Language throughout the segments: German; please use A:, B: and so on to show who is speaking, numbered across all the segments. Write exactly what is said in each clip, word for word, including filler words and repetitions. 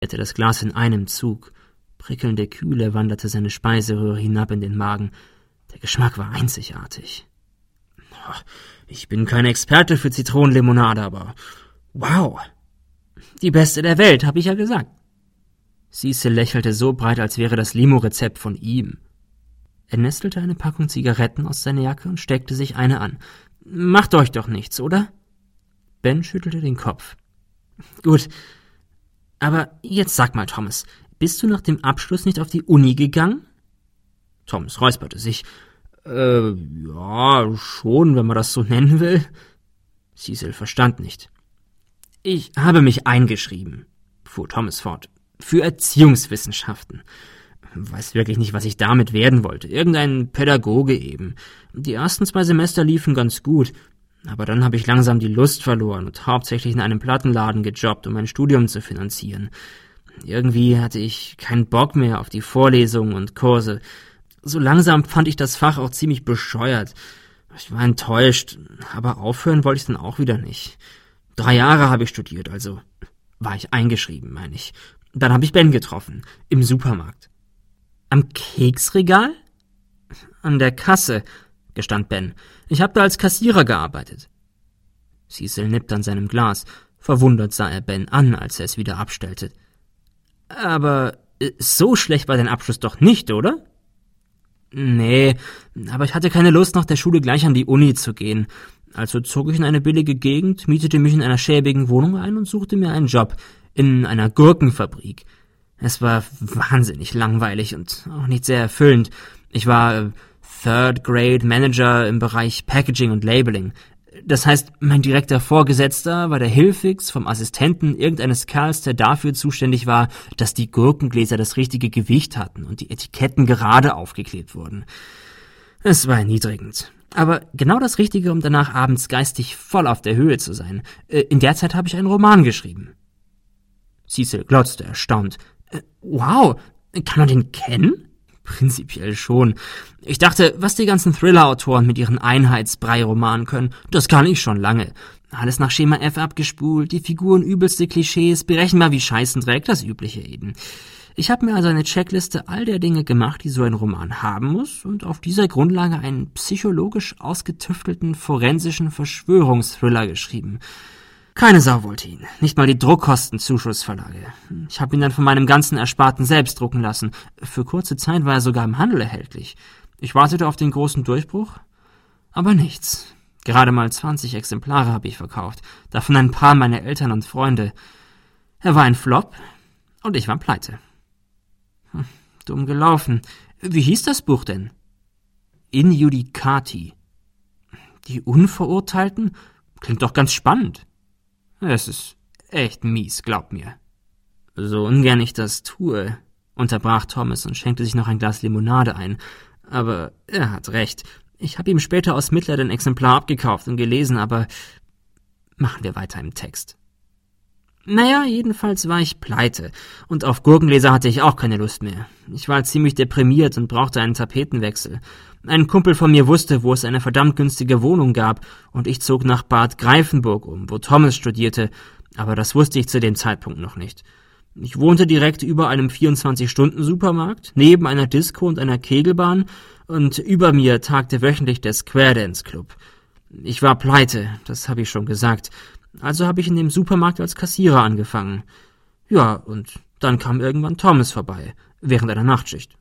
A: leerte das Glas in einem Zug. Prickelnde Kühle wanderte seine Speiseröhre hinab in den Magen. Der Geschmack war einzigartig. Ich bin kein Experte für Zitronenlimonade, aber wow! Die beste der Welt, habe ich ja gesagt. Cecil lächelte so breit, als wäre das Limo-Rezept von ihm. Er nestelte eine Packung Zigaretten aus seiner Jacke und steckte sich eine an. »Macht euch doch nichts, oder?« Ben schüttelte den Kopf. »Gut, aber jetzt sag mal, Thomas, bist du nach dem Abschluss nicht auf die Uni gegangen?« Thomas räusperte sich. »Äh, ja, schon, wenn man das so nennen will.« Cecil verstand nicht. »Ich habe mich eingeschrieben«, fuhr Thomas fort, »für Erziehungswissenschaften. Weiß wirklich nicht, was ich damit werden wollte. Irgendein Pädagoge eben. Die ersten zwei Semester liefen ganz gut, aber dann habe ich langsam die Lust verloren und hauptsächlich in einem Plattenladen gejobbt, um mein Studium zu finanzieren. Irgendwie hatte ich keinen Bock mehr auf die Vorlesungen und Kurse. So langsam fand ich das Fach auch ziemlich bescheuert. Ich war enttäuscht, aber aufhören wollte ich dann auch wieder nicht. Drei Jahre habe ich studiert, also war ich eingeschrieben, meine ich. Dann habe ich Ben getroffen, im Supermarkt. »Am Keksregal?« »An der Kasse«, gestand Ben. »Ich habe da als Kassierer gearbeitet.« Cecil nippte an seinem Glas. Verwundert sah er Ben an, als er es wieder abstellte. »Aber so schlecht war dein Abschluss doch nicht, oder?« »Nee, aber ich hatte keine Lust, nach der Schule gleich an die Uni zu gehen. Also zog ich in eine billige Gegend, mietete mich in einer schäbigen Wohnung ein und suchte mir einen Job in einer Gurkenfabrik. Es war wahnsinnig langweilig und auch nicht sehr erfüllend. Ich war äh, Third Grade Manager im Bereich Packaging und Labeling. Das heißt, mein direkter Vorgesetzter war der Hilfix vom Assistenten irgendeines Kerls, der dafür zuständig war, dass die Gurkengläser das richtige Gewicht hatten und die Etiketten gerade aufgeklebt wurden. Es war erniedrigend. Aber genau das Richtige, um danach abends geistig voll auf der Höhe zu sein. Äh, in der Zeit habe ich einen Roman geschrieben. Cecil glotzte erstaunt. Äh, wow, kann man den kennen? Prinzipiell schon. Ich dachte, was die ganzen Thriller-Autoren mit ihren Einheitsbrei-Romanen können, das kann ich schon lange. Alles nach Schema F abgespult, die Figuren übelste Klischees, berechenbar wie Scheißendreck, das Übliche eben. Ich habe mir also eine Checkliste all der Dinge gemacht, die so ein Roman haben muss, und auf dieser Grundlage einen psychologisch ausgetüftelten forensischen Verschwörungsthriller geschrieben. Keine Sau wollte ihn, nicht mal die Druckkostenzuschussverlage. Ich habe ihn dann von meinem ganzen Ersparten selbst drucken lassen. Für kurze Zeit war er sogar im Handel erhältlich. Ich wartete auf den großen Durchbruch, aber nichts. Gerade mal zwanzig Exemplare habe ich verkauft, davon ein paar meine Eltern und Freunde. Er war ein Flop und ich war pleite. Hm, dumm gelaufen. Wie hieß das Buch denn? In Judicati. Die Unverurteilten? Klingt doch ganz spannend. Es ist echt mies, glaub mir. So ungern ich das tue, unterbrach Thomas und schenkte sich noch ein Glas Limonade ein. Aber er hat recht. Ich habe ihm später aus Mitleid ein Exemplar abgekauft und gelesen, aber machen wir weiter im Text. Naja, jedenfalls war ich pleite, und auf Gurkenleser hatte ich auch keine Lust mehr. Ich war ziemlich deprimiert und brauchte einen Tapetenwechsel. Ein Kumpel von mir wusste, wo es eine verdammt günstige Wohnung gab, und ich zog nach Bad Greifenburg um, wo Thomas studierte, aber das wusste ich zu dem Zeitpunkt noch nicht. Ich wohnte direkt über einem vierundzwanzig-Stunden-Supermarkt, neben einer Disco und einer Kegelbahn, und über mir tagte wöchentlich der Square Dance Club. Ich war pleite, das habe ich schon gesagt. Also habe ich in dem Supermarkt als Kassierer angefangen. Ja, und dann kam irgendwann Thomas vorbei, während einer Nachtschicht.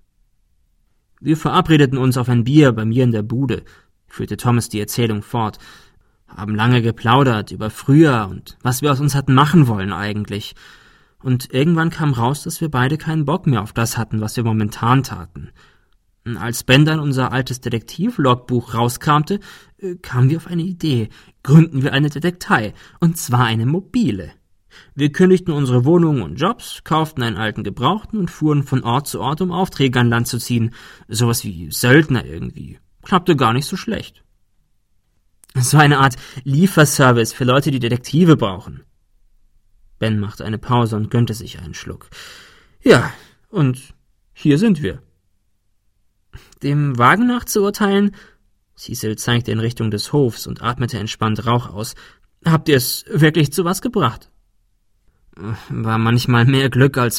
A: Wir verabredeten uns auf ein Bier bei mir in der Bude, führte Thomas die Erzählung fort, haben lange geplaudert über früher und was wir aus uns hatten machen wollen eigentlich. Und irgendwann kam raus, dass wir beide keinen Bock mehr auf das hatten, was wir momentan taten. Als Ben dann unser altes Detektiv-Logbuch rauskramte, kamen wir auf eine Idee. Gründen wir eine Detektei, und zwar eine mobile. Wir kündigten unsere Wohnungen und Jobs, kauften einen alten Gebrauchten und fuhren von Ort zu Ort, um Aufträge an Land zu ziehen. Sowas wie Söldner irgendwie. Klappte gar nicht so schlecht. So eine Art Lieferservice für Leute, die Detektive brauchen. Ben machte eine Pause und gönnte sich einen Schluck. Ja, und hier sind wir. Dem Wagen nach zu urteilen, Cecil zeigte in Richtung des Hofs und atmete entspannt Rauch aus, habt ihr es wirklich zu was gebracht? War manchmal mehr Glück als